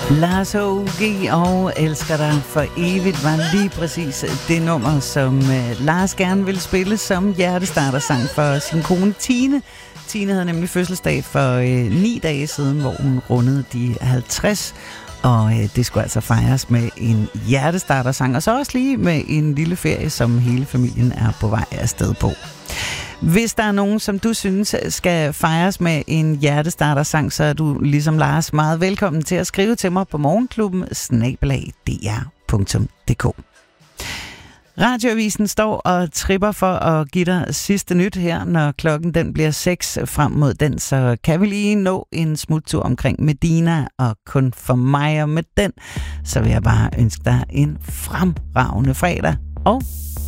Lars H.U.G. og Elsker dig for evigt var lige præcis det nummer, som Lars gerne ville spille som hjertestartersang for sin kone Tine. Tine havde nemlig fødselsdag for 9 dage siden, hvor hun rundede de 50, og det skulle altså fejres med en hjertestartersang, og så også lige med en lille ferie, som hele familien er på vej afsted på. Hvis der er nogen, som du synes skal fejres med en hjertestartersang, så er du ligesom Lars meget velkommen til at skrive til mig på morgenklubben@dr.dk. Radioavisen står og tripper for at give dig sidste nyt her, når klokken den bliver 6 frem mod den, så kan vi lige nå en smuttur omkring Medina, og kun for mig og med den, så vil jeg bare ønske dig en fremragende fredag og